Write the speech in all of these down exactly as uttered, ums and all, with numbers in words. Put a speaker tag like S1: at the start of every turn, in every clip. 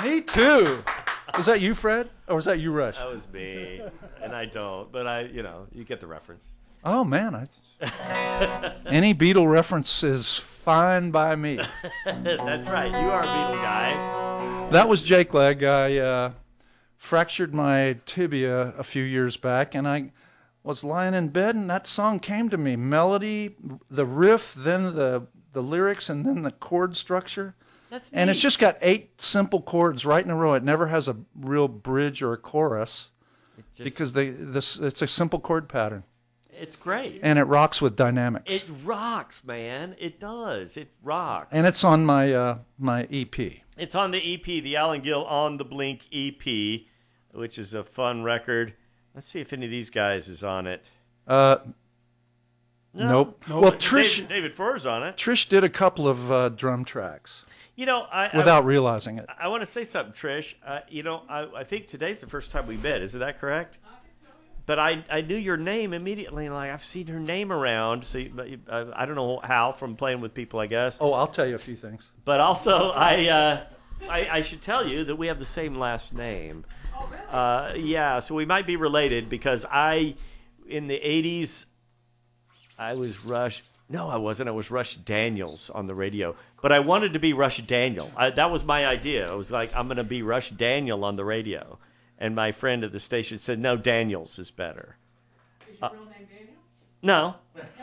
S1: Me too. Was that you, Fred? Or was that you, Rush?
S2: That was me. And I don't, but I, you know, you get the reference.
S1: Oh, man. I, any Beatle reference is fine by me.
S2: That's right. You are a Beatle guy.
S1: That was Jake Leg. I uh, fractured my tibia a few years back, and I was lying in bed, and that song came to me. Melody, the riff, then the, the lyrics, and then the chord structure.
S2: That's neat.
S1: And it's just got eight simple chords right in a row. It never has a real bridge or a chorus
S2: just,
S1: because they this it's a simple chord pattern.
S2: It's great.
S1: And it rocks with dynamics.
S2: It rocks, man. It does. It rocks.
S1: And it's on my uh, my E P.
S2: It's on the E P, the Alan Gill On the Blink E P, which is a fun record. Let's see if any of these guys is on it.
S1: Uh,
S2: no.
S1: Nope.
S2: nope.
S1: Well, Trish
S2: David, David Furr's on it.
S1: Trish did a couple of uh, drum tracks.
S2: You know, I,
S1: without
S2: I,
S1: realizing it.
S2: I want to say something, Trish. Uh, you know, I, I think today's the first time we met. Is that correct? But I, I knew your name immediately, and like I've seen her name around. So you, uh, I don't know how from playing with people, I guess.
S1: Oh, I'll tell you a few things.
S2: But also, I uh, I, I should tell you that we have the same last name.
S3: Oh, really?
S2: Uh, yeah, so we might be related because I, in the eighties, I was Rush. No, I wasn't. I was Rush Daniels on the radio. But I wanted to be Rush Daniel. I, that was my idea. I was like, I'm going to be Rush Daniel on the radio. And my friend at the station said, no, Daniels is better.
S3: Is your uh, real name Daniel?
S2: No.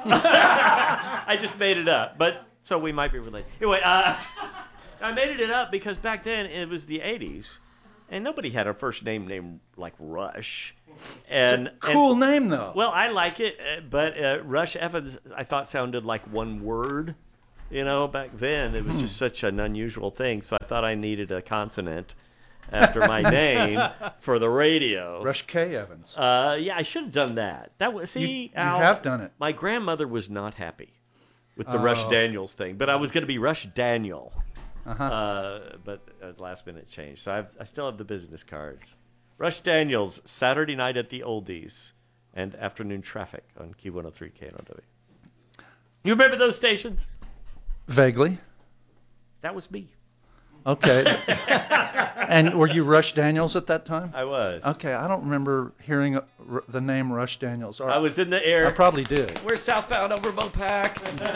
S2: I just made it up. But so we might be related. Anyway, uh, I made it up because back then it was the eighties. And nobody had a first name named like Rush. And
S1: it's a cool
S2: and,
S1: name, though.
S2: Well, I like it, but uh, Rush Evans, I thought sounded like one word. You know, back then it was just such an unusual thing. So I thought I needed a consonant after my name for the radio.
S1: Rush K. Evans.
S2: Uh, yeah, I should have done that. That was see,
S1: you, you
S2: Al,
S1: have done it.
S2: My grandmother was not happy with the
S1: oh.
S2: Rush Daniels thing, but I was going to be Rush Daniel.
S1: Uh-huh.
S2: Uh, but at the last minute changed. So I've, I still have the business cards. Rush Daniels, Saturday night at the Oldies, and afternoon traffic on Q one oh three K N O W. You remember those stations?
S1: Vaguely.
S2: That was me.
S1: Okay. And were you Rush Daniels at that time?
S2: I was.
S1: Okay, I don't remember hearing a, r- the name Rush Daniels. Or,
S2: I was in the air.
S1: I probably did.
S2: We're southbound over Mopac.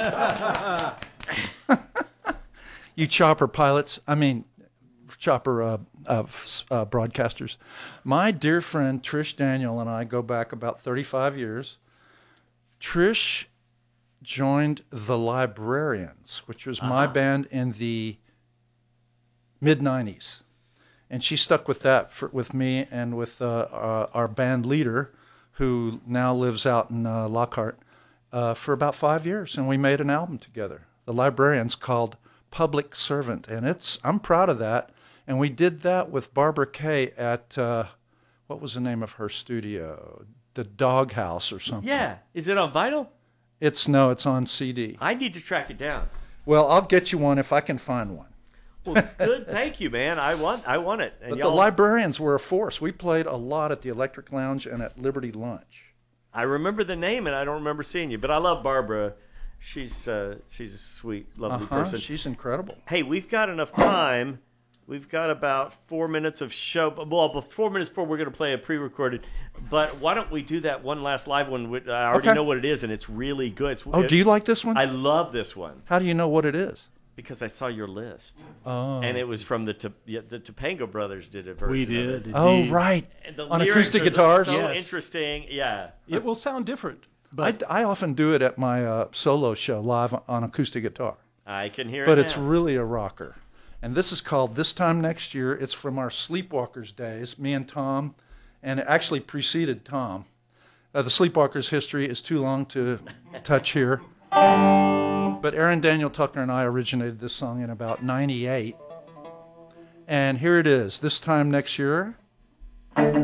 S1: You chopper pilots, I mean, chopper uh, uh, uh, broadcasters. My dear friend Trish Daniel and I go back about thirty-five years. Trish joined the Librarians, which was uh-huh. my band in the mid nineties. And she stuck with that for, with me and with uh, our, our band leader, who now lives out in uh, Lockhart, uh, for about five years. And we made an album together, the Librarians, called Public Servant. And it's I'm proud of that. And we did that with Barbara Kay at, uh, what was the name of her studio? The Doghouse or something.
S2: Yeah. Is it on vinyl?
S1: It's, no, it's on C D.
S2: I need to track it down.
S1: Well, I'll get you one if I can find one.
S2: Well, good. Thank you, man. I want I want it. And
S1: but
S2: y'all...
S1: the Librarians were a force. We played a lot at the Electric Lounge and at Liberty Lunch.
S2: I remember the name, and I don't remember seeing you. But I love Barbara. She's uh, she's a sweet, lovely
S1: uh-huh.
S2: person.
S1: She's incredible.
S2: Hey, we've got enough time. We've got about four minutes of show. Well, four minutes before we're going to play a pre-recorded. But why don't we do that one last live one? I already
S1: okay.
S2: know what it is, and it's really good. It's,
S1: oh,
S2: it,
S1: do you like this one?
S2: I love this one.
S1: How do you know what it is?
S2: Because I saw your list.
S1: Oh.
S2: And it was from the yeah, the Topanga Brothers did a version
S4: We did.
S2: of it.
S1: Oh, right.
S2: And the
S1: on
S2: lyrics
S1: acoustic
S2: are
S1: guitars?
S2: so
S4: yes.
S2: interesting. Yeah.
S4: It will sound different. But
S1: I, I often do it at my uh, solo show live on acoustic guitar.
S2: I can hear
S1: but
S2: it
S1: But it's
S2: now.
S1: really a rocker. And this is called This Time Next Year. It's from our Sleepwalkers days, me and Tom, and it actually preceded Tom. Uh, the Sleepwalkers history is too long to touch here. But Aaron Daniel Tucker and I originated this song in about ninety-eight. And here it is, This Time Next Year.